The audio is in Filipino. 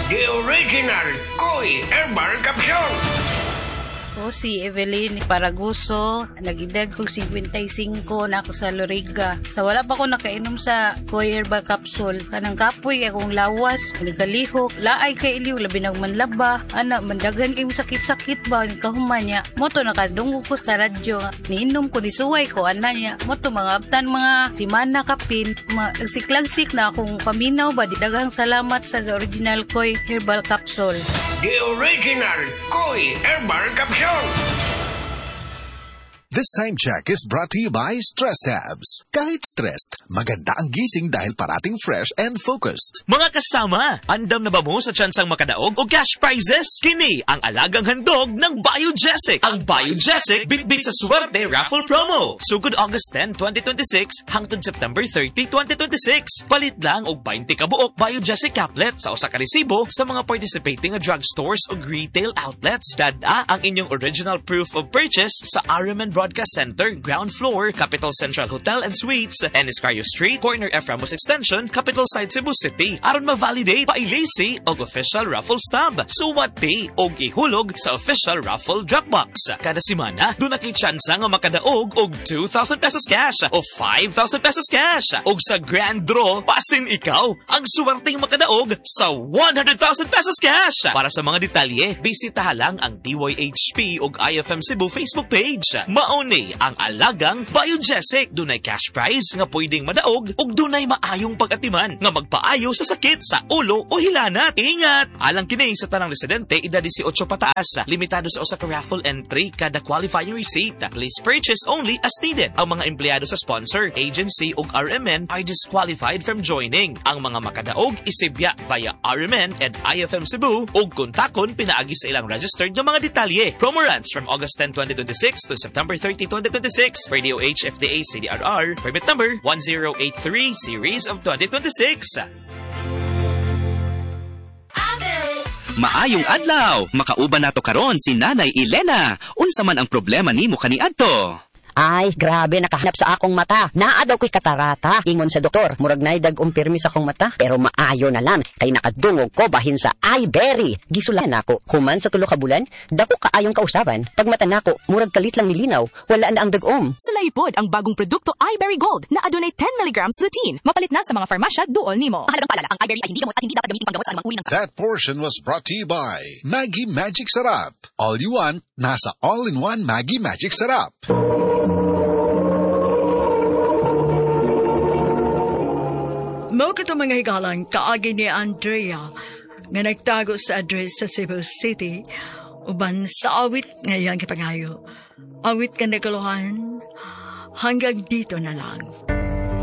The original Koi Herbal Capsule. O si Evelyn Paraguso, nag-edad kong 55 na ako sa Loriga. Sa wala pa ko nakainom sa Koi Herbal Capsule. Kanang kapoy akong lawas, nagkalihok, laay kay iliw, labi manlaba, anak, mandagan kayong sakit-sakit ba, kahuman niya. Moto nakadunggo ko sa radyo, niinom ko, nisuway ko, anak niya. Moto mga abtan, mga simana kapin, nagsiklagsik na akong paminaw ba, didagang salamat sa original Koi Herbal Capsule. The original Koi Herbal Capsule. This time check is brought to you by Stress Tabs. Kahit stressed, maganda ang gising dahil parating fresh and focused. Mga kasama, andam na ba mo sa tsansang makadaog o cash prizes? Kini ang alagang handog ng Biogesic. Ang Biogesic bitbit sa swerte raffle promo. Sugod August 10, 2026 hangtod September 30, 2026. Palit lang og 20 kabuok Biogesic caplet sa usa ka resibo sa mga participating drugstores o retail outlets. Dada ang inyong original proof of purchase sa RMN Broadcast Center, ground floor, Capital Central Hotel and Suites, Eniscario Street, corner F. Ramos Extension, Capital Side, Cebu City. Aron ma-validate, pailisi og official raffle stub. Suwati og ihulog sa official raffle dropbox. Kada semana, doon nakitsansa nga makadaog og 2,000 pesos cash o 5,000 pesos cash. Og sa grand draw, pasin ikaw ang suwerteng makadaog sa 100,000 pesos cash. Para sa mga detalye, bisitaha lang ang DYHP og IFM Cebu Facebook page. Mauni ang alagang Biogesic. Dunay cash prize nga pwedeng madaog ug dunay maayong pag-atiman nga magpaayo sa sakit sa ulo o hilanat. Ingat! Alang kini sa tanang residente edad 18 pataas. Limitado sa usa ka raffle entry kada qualifying receipt. Please purchase only as needed. Ang mga empleyado sa sponsor, agency ug RMN are disqualified from joining. Ang mga makadaog isibya via RMN and IFM Cebu ug kontakon pinaagi sa ilang registered nga mga detalye. Promo runs from August 10, 2026 to September 30, 2026. Radio HFDA CDRR. Permit number 1083 series of 2026. Maayong adlaw. Makauban nato karon si Nanay Elena. Unsa man ang problema nimo kaniadto? Ay, grabe, nakahanap sa akong mata. Naa daw ko'y katarata. Ingon sa doktor, murag na'y dag-umpirmi sa akong mata. Pero maayo na lang, kay nakadungog ko bahin sa iBerry. Gisulan ako. Human sa 3 ka bulan, dako kaayong kausaban. Pag mata nako, murag kalit lang nilinaw. Wala na ang dag-om. Sulaipod ang bagong produkto iBerry Gold na adunay 10 mg lutein. Mapalit na sa mga farmasya duol nimo. Mahalagang paalala, ang iBerry ay hindi gamot at hindi dapat gamitin panggamot sa anumang uri ng sakit. That portion was brought to you by Maggie Magic Sarap. All you want, nasa all-in-one Maggie Magic Sarap. Mao kato mga higalang kaagi ni Andrea nga nagtago sa address sa Cebu City uban sa awit ngayon kapangayo. Awit ka nagkalohan hanggang dito na lang.